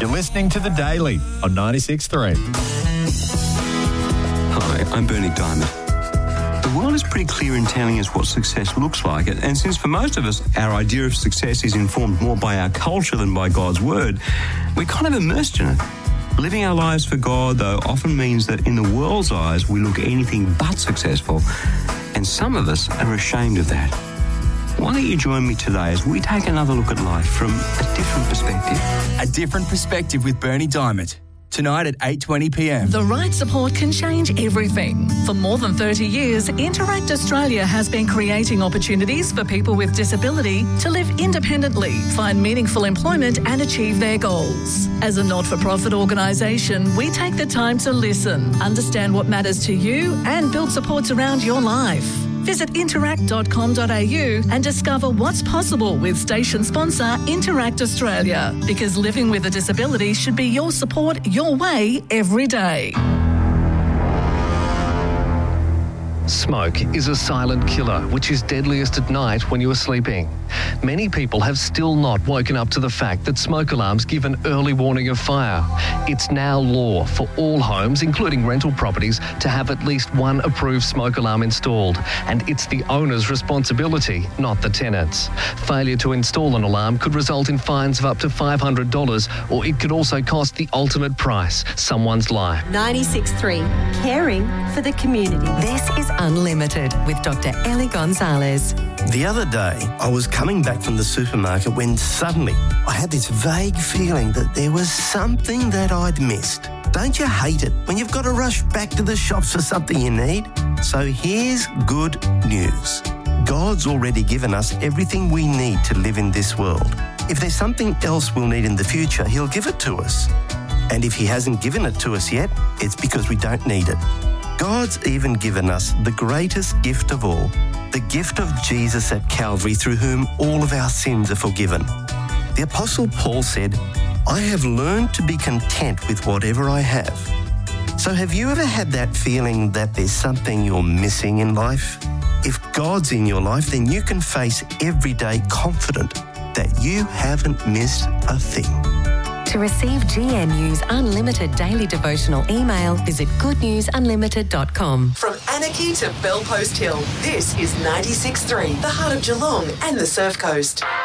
You're listening to The Daily on 96.3. Hi, I'm Bernie Diamond. The world is pretty clear in telling us what success looks like, and since for most of us our idea of success is informed more by our culture than by God's word, we're kind of immersed in it. Living our lives for God, though, often means that in the world's eyes we look anything but successful, and some of us are ashamed of that. Why don't you join me today as we take another look at life from a different perspective? A Different Perspective with Bernie Diamond. Tonight at 8:20pm. The right support can change everything. For more than 30 years, Interact Australia has been creating opportunities for people with disability to live independently, find meaningful employment and achieve their goals. As a not-for-profit organisation, we take the time to listen, understand what matters to you and build supports around your life. Visit interact.com.au and discover what's possible with station sponsor Interact Australia. Because living with a disability should be your support your way every day. Smoke is a silent killer, which is deadliest at night when you are sleeping. Many people have still not woken up to the fact that smoke alarms give an early warning of fire. It's now law for all homes, including rental properties, to have at least one approved smoke alarm installed, and it's the owner's responsibility, not the tenant's. Failure to install an alarm could result in fines of up to $500, or it could also cost the ultimate price, someone's life. 96.3, caring for the community. This is Unlimited with Dr. Ellie Gonzalez. The other day, I was coming back from the supermarket when suddenly I had this vague feeling that there was something that I'd missed. Don't you hate it when you've got to rush back to the shops for something you need? So here's good news. God's already given us everything we need to live in this world. If there's something else we'll need in the future, He'll give it to us. And if He hasn't given it to us yet, it's because we don't need it. God's even given us the greatest gift of all, the gift of Jesus at Calvary, through whom all of our sins are forgiven. The Apostle Paul said, "I have learned to be content with whatever I have." So have you ever had that feeling that there's something you're missing in life? If God's in your life, then you can face every day confident that you haven't missed a thing. To receive GNU's Unlimited Daily Devotional email, visit goodnewsunlimited.com. From Anarchy to Bellpost Hill, this is 96.3, the heart of Geelong and the Surf Coast.